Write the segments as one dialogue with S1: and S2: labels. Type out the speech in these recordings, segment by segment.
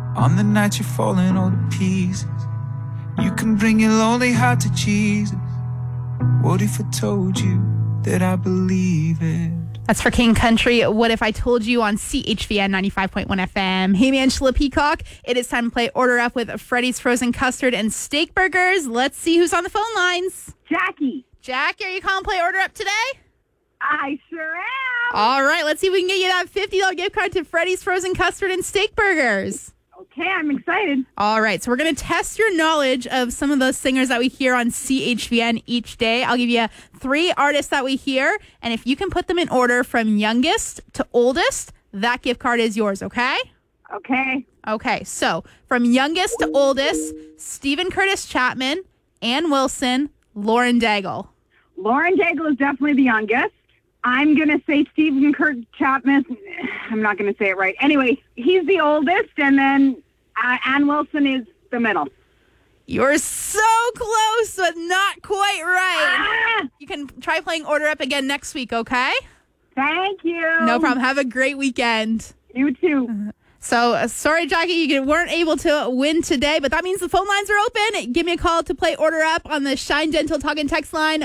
S1: On the night you're falling all to pieces, you can bring your lonely heart to Jesus. What if I told you that I believe it?
S2: That's for King Country. What if I told you on CHVN 95.1 FM? Hey, Angela Peacock. It is time to play Order Up with Freddy's Frozen Custard and Steak Burgers. Let's see who's on the phone lines.
S3: Jackie.
S2: Jackie, are you calling play Order Up today?
S3: I sure am.
S2: All right, let's see if we can get you that $50 gift card to Freddy's Frozen Custard and Steak Burgers.
S3: Okay, I'm excited.
S2: All right, so we're going to test your knowledge of some of those singers that we hear on CHVN each day. I'll give you 3 artists that we hear, and if you can put them in order from youngest to oldest, that gift card is yours, okay?
S3: Okay.
S2: Okay, so from youngest to oldest, Stephen Curtis Chapman, Ann Wilson, Lauren Daigle.
S3: Lauren Daigle is definitely the youngest. I'm going to say Stephen Kirk Chapman. I'm not going to say it right. Anyway, he's the oldest, and then Ann Wilson is the middle.
S2: You're so close, but not quite right. You can try playing Order Up again next week, okay?
S3: Thank you.
S2: No problem. Have a great weekend.
S3: You too.
S2: So, sorry, Jackie, you weren't able to win today, but that means the phone lines are open. Give me a call to play Order Up on the Shine Dental Talk and Text line,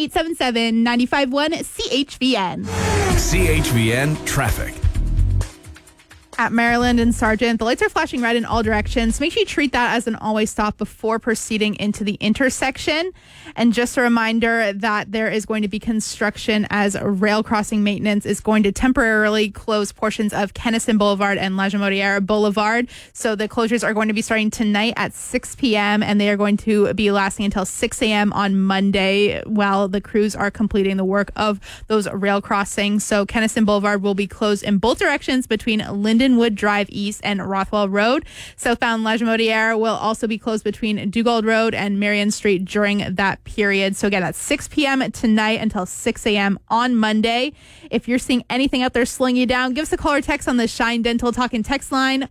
S2: 1-877-951-CHVN.
S4: CHVN Traffic.
S2: At Maryland and Sargent, the lights are flashing red in all directions. Make sure you treat that as an always stop before proceeding into the intersection. And just a reminder that there is going to be construction as rail crossing maintenance is going to temporarily close portions of Kennison Boulevard and La Jamodière Boulevard. So the closures are going to be starting tonight at 6 p.m. and they are going to be lasting until 6 a.m. on Monday while the crews are completing the work of those rail crossings. So Kennison Boulevard will be closed in both directions between Lindenwood Drive East and Rothwell Road. Southbound La Jamodière will also be closed between Dugald Road and Marion Street during that period. So again, that's 6 p.m. tonight until 6 a.m. on Monday. If you're seeing anything out there slowing you down, give us a call or text on the Shine Dental Talk and Text line,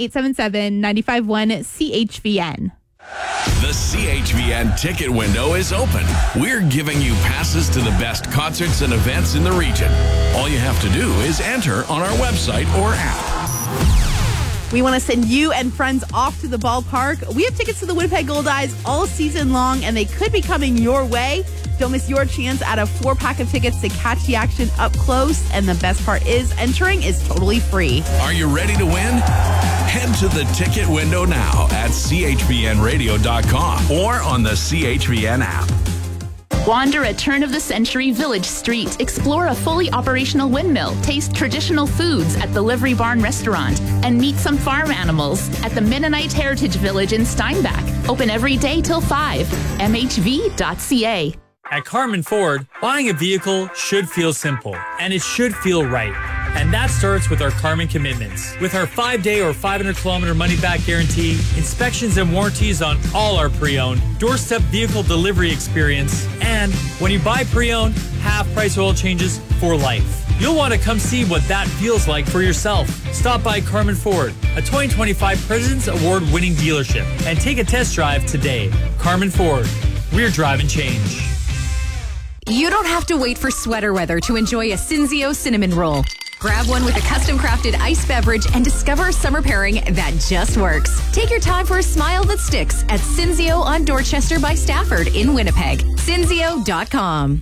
S2: 1-877-951-CHVN.
S4: The CHVN ticket window is open. We're giving you passes to the best concerts and events in the region. All you have to do is enter on our website or app.
S2: We want to send you and friends off to the ballpark. We have tickets to the Winnipeg Goldeyes all season long, and they could be coming your way. Don't miss your chance at a 4-pack of tickets to catch the action up close. And the best part is entering is totally free.
S4: Are you ready to win? Head to the ticket window now at chvnradio.com or on the CHVN app.
S5: Wander a turn-of-the-century village street. Explore a fully operational windmill. Taste traditional foods at the Livery Barn Restaurant. And meet some farm animals at the Mennonite Heritage Village in Steinbach. Open every day till 5. MHV.ca.
S6: At Carmen Ford, buying a vehicle should feel simple, and it should feel right. And that starts with our Carmen commitments. With our 5-day or 500-kilometer money-back guarantee, inspections and warranties on all our pre-owned, doorstep vehicle delivery experience, and when you buy pre-owned, half-price oil changes for life. You'll want to come see what that feels like for yourself. Stop by Carmen Ford, a 2025 President's Award-winning dealership, and take a test drive today. Carmen Ford, we're driving change.
S7: You don't have to wait for sweater weather to enjoy a Cinzio cinnamon roll. Grab one with a custom-crafted iced beverage and discover a summer pairing that just works. Take your time for a smile that sticks at Cinzio on Dorchester by Stafford in Winnipeg. Cinzio.com.